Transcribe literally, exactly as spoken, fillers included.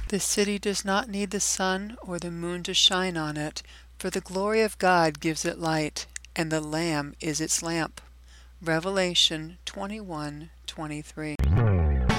The city does not need the sun or the moon to shine on it, for the glory of God gives it light, and the Lamb is its lamp. Revelation twenty-one twenty-three.